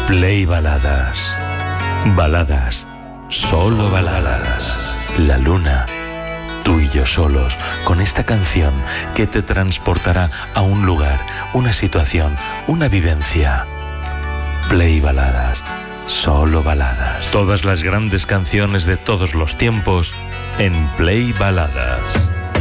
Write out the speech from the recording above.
Play Baladas. Baladas. Solo baladas. La luna. Tú y yo solos, con esta canción que te transportará a un lugar, una situación, una vivencia. Play Baladas. Solo baladas. Todas las grandes canciones de todos los tiempos en Play Baladas.